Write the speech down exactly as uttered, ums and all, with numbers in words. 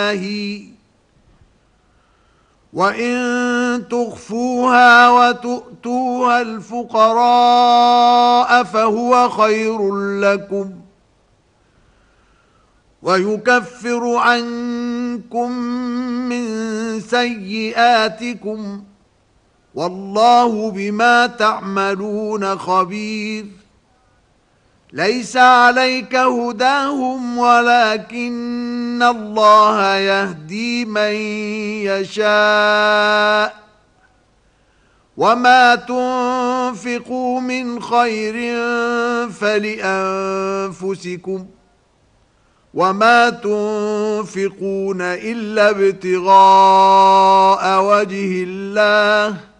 وإن تخفوها وتؤتوها الفقراء فهو خير لكم ويكفر عنكم من سيئاتكم والله بما تعملون خبير. ليس عليك هداهم ولكن الله يهدي من يشاء وما تنفقوا من خير فلأنفسكم وما تنفقون إلا ابتغاء وجه الله